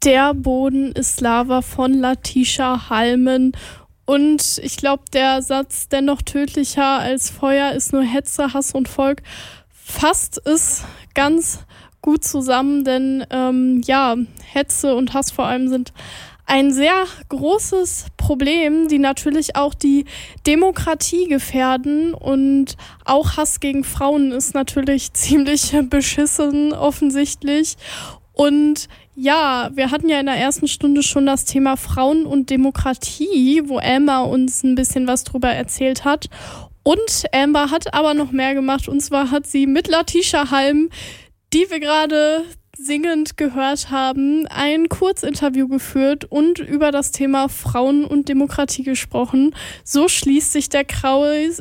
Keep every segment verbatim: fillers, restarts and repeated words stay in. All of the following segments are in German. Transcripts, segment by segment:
Der Boden ist Lava von Latisha Halmen. Und ich glaube, der Satz, dennoch tödlicher als Feuer ist nur Hetze, Hass und Volk, fasst es ganz gut zusammen, denn ähm, ja, Hetze und Hass vor allem sind ein sehr großes Problem, die natürlich auch die Demokratie gefährden, und auch Hass gegen Frauen ist natürlich ziemlich beschissen offensichtlich. Und ja, wir hatten ja in der ersten Stunde schon das Thema Frauen und Demokratie, wo Amber uns ein bisschen was drüber erzählt hat. Und Amber hat aber noch mehr gemacht, und zwar hat sie mit Latisha Halmen, die wir gerade singend gehört haben, ein Kurzinterview geführt und über das Thema Frauen und Demokratie gesprochen. So schließt sich der Kreis,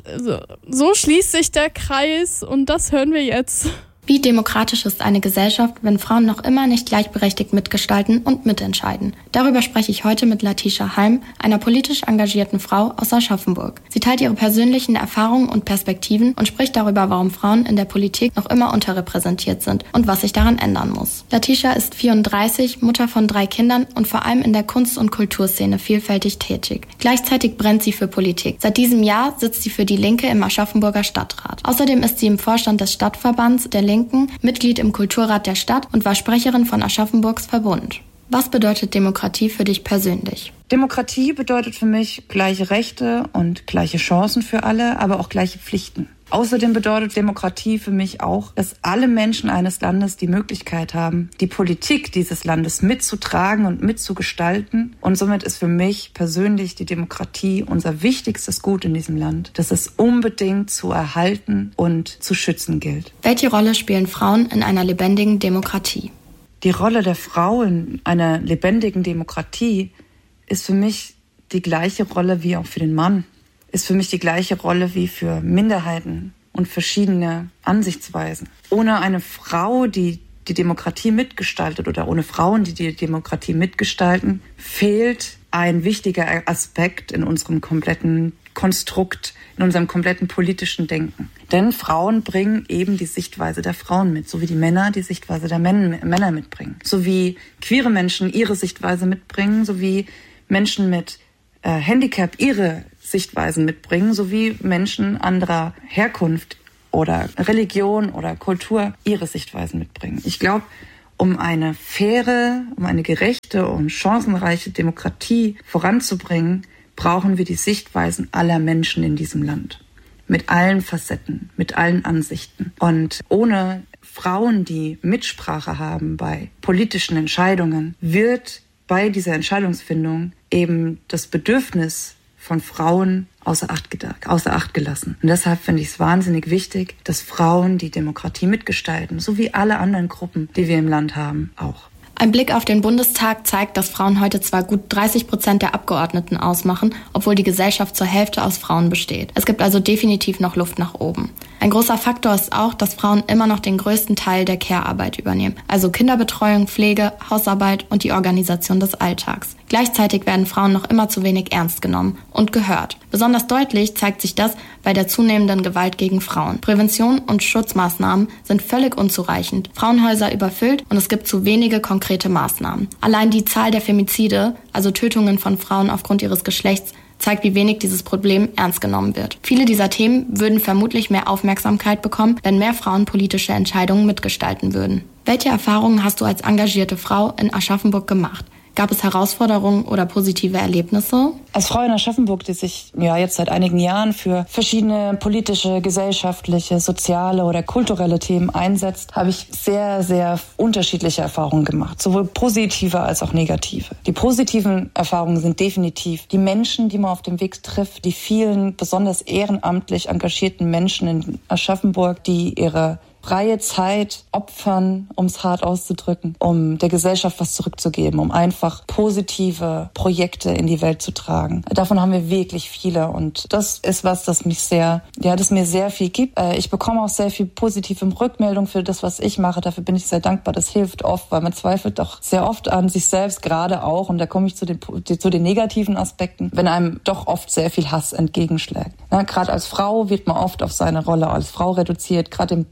so schließt sich der Kreis, und das hören wir jetzt. Wie demokratisch ist eine Gesellschaft, wenn Frauen noch immer nicht gleichberechtigt mitgestalten und mitentscheiden? Darüber spreche ich heute mit Latisha Halmen, einer politisch engagierten Frau aus Aschaffenburg. Sie teilt ihre persönlichen Erfahrungen und Perspektiven und spricht darüber, warum Frauen in der Politik noch immer unterrepräsentiert sind und was sich daran ändern muss. Latisha ist vierunddreißig, Mutter von drei Kindern und vor allem in der Kunst- und Kulturszene vielfältig tätig. Gleichzeitig brennt sie für Politik. Seit diesem Jahr sitzt sie für die Linke im Aschaffenburger Stadtrat. Außerdem ist sie im Vorstand des Stadtverbands der Linken, Mitglied im Kulturrat der Stadt und war Sprecherin von Aschaffenburgs Verbund. Was bedeutet Demokratie für dich persönlich? Demokratie bedeutet für mich gleiche Rechte und gleiche Chancen für alle, aber auch gleiche Pflichten. Außerdem bedeutet Demokratie für mich auch, dass alle Menschen eines Landes die Möglichkeit haben, die Politik dieses Landes mitzutragen und mitzugestalten. Und somit ist für mich persönlich die Demokratie unser wichtigstes Gut in diesem Land, das es unbedingt zu erhalten und zu schützen gilt. Welche Rolle spielen Frauen in einer lebendigen Demokratie? Die Rolle der Frau in einer lebendigen Demokratie ist für mich die gleiche Rolle wie auch für den Mann. Ist für mich die gleiche Rolle wie für Minderheiten und verschiedene Ansichtsweisen. Ohne eine Frau, die die Demokratie mitgestaltet, oder ohne Frauen, die die Demokratie mitgestalten, fehlt ein wichtiger Aspekt in unserem kompletten Konstrukt, in unserem kompletten politischen Denken. Denn Frauen bringen eben die Sichtweise der Frauen mit, so wie die Männer die Sichtweise der Männer mitbringen. So wie queere Menschen ihre Sichtweise mitbringen, so wie Menschen mit äh, Handicap ihre Sichtweisen mitbringen, sowie Menschen anderer Herkunft oder Religion oder Kultur ihre Sichtweisen mitbringen. Ich glaube, um eine faire, um eine gerechte und chancenreiche Demokratie voranzubringen, brauchen wir die Sichtweisen aller Menschen in diesem Land. Mit allen Facetten, mit allen Ansichten. Und ohne Frauen, die Mitsprache haben bei politischen Entscheidungen, wird bei dieser Entscheidungsfindung eben das Bedürfnis von Frauen außer Acht, außer Acht gelassen. Und deshalb finde ich es wahnsinnig wichtig, dass Frauen die Demokratie mitgestalten, so wie alle anderen Gruppen, die wir im Land haben, auch. Ein Blick auf den Bundestag zeigt, dass Frauen heute zwar gut dreißig Prozent der Abgeordneten ausmachen, obwohl die Gesellschaft zur Hälfte aus Frauen besteht. Es gibt also definitiv noch Luft nach oben. Ein großer Faktor ist auch, dass Frauen immer noch den größten Teil der Care-Arbeit übernehmen, also Kinderbetreuung, Pflege, Hausarbeit und die Organisation des Alltags. Gleichzeitig werden Frauen noch immer zu wenig ernst genommen und gehört. Besonders deutlich zeigt sich das bei der zunehmenden Gewalt gegen Frauen. Prävention und Schutzmaßnahmen sind völlig unzureichend, Frauenhäuser überfüllt und es gibt zu wenige konkrete Maßnahmen. Allein die Zahl der Femizide, also Tötungen von Frauen aufgrund ihres Geschlechts, zeigt, wie wenig dieses Problem ernst genommen wird. Viele dieser Themen würden vermutlich mehr Aufmerksamkeit bekommen, wenn mehr Frauen politische Entscheidungen mitgestalten würden. Welche Erfahrungen hast du als engagierte Frau in Aschaffenburg gemacht? Gab es Herausforderungen oder positive Erlebnisse? Als Frau in Aschaffenburg, die sich ja jetzt seit einigen Jahren für verschiedene politische, gesellschaftliche, soziale oder kulturelle Themen einsetzt, habe ich sehr, sehr unterschiedliche Erfahrungen gemacht. Sowohl positive als auch negative. Die positiven Erfahrungen sind definitiv die Menschen, die man auf dem Weg trifft, die vielen besonders ehrenamtlich engagierten Menschen in Aschaffenburg, die ihre freie Zeit opfern, um es hart auszudrücken, um der Gesellschaft was zurückzugeben, um einfach positive Projekte in die Welt zu tragen. Davon haben wir wirklich viele und das ist was, das mich sehr, ja, das mir sehr viel gibt. Ich bekomme auch sehr viel positive Rückmeldung für das, was ich mache. Dafür bin ich sehr dankbar. Das hilft oft, weil man zweifelt doch sehr oft an sich selbst, gerade auch, und da komme ich zu den, zu den negativen Aspekten, wenn einem doch oft sehr viel Hass entgegenschlägt. Ja, gerade als Frau wird man oft auf seine Rolle als Frau reduziert, gerade im Kommunal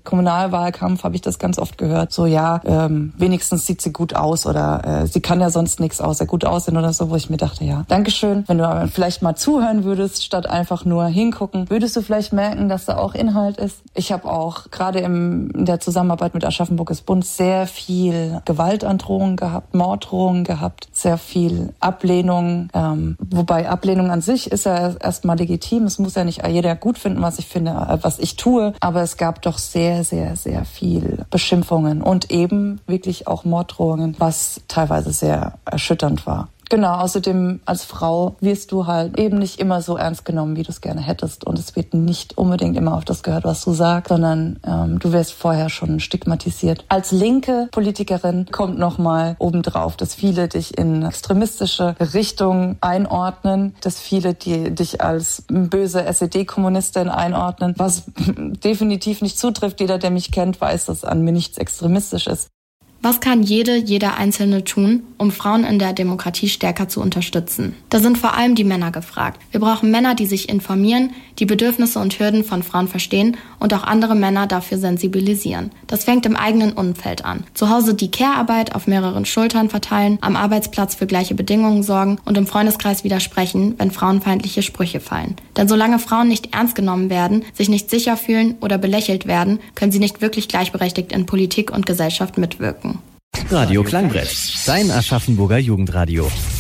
Kommunalwahlkampf habe ich das ganz oft gehört. So, ja, ähm, wenigstens sieht sie gut aus oder äh, sie kann ja sonst nichts außer gut aussehen oder so, wo ich mir dachte, ja, Dankeschön. Wenn du aber vielleicht mal zuhören würdest, statt einfach nur hingucken, würdest du vielleicht merken, dass da auch Inhalt ist. Ich habe auch gerade in der Zusammenarbeit mit Aschaffenburg Bund sehr viel Gewaltandrohungen gehabt, Morddrohungen gehabt, sehr viel Ablehnung. Ähm, wobei Ablehnung an sich ist ja erstmal legitim. Es muss ja nicht jeder gut finden, was ich finde, was ich tue. Aber es gab doch sehr, sehr, sehr viel Beschimpfungen und eben wirklich auch Morddrohungen, was teilweise sehr erschütternd war. Genau, außerdem als Frau wirst du halt eben nicht immer so ernst genommen, wie du es gerne hättest. Und es wird nicht unbedingt immer auf das gehört, was du sagst, sondern ähm, du wirst vorher schon stigmatisiert. Als linke Politikerin kommt nochmal obendrauf, dass viele dich in extremistische Richtung einordnen, dass viele die, dich als böse S E D-Kommunistin einordnen, was definitiv nicht zutrifft. Jeder, der mich kennt, weiß, dass an mir nichts extremistisch ist. Was kann jede, jeder Einzelne tun, um Frauen in der Demokratie stärker zu unterstützen? Da sind vor allem die Männer gefragt. Wir brauchen Männer, die sich informieren, die Bedürfnisse und Hürden von Frauen verstehen und auch andere Männer dafür sensibilisieren. Das fängt im eigenen Umfeld an. Zu Hause die Care-Arbeit auf mehreren Schultern verteilen, am Arbeitsplatz für gleiche Bedingungen sorgen und im Freundeskreis widersprechen, wenn frauenfeindliche Sprüche fallen. Denn solange Frauen nicht ernst genommen werden, sich nicht sicher fühlen oder belächelt werden, können sie nicht wirklich gleichberechtigt in Politik und Gesellschaft mitwirken. Radio Klangbrett, dein Aschaffenburger Jugendradio.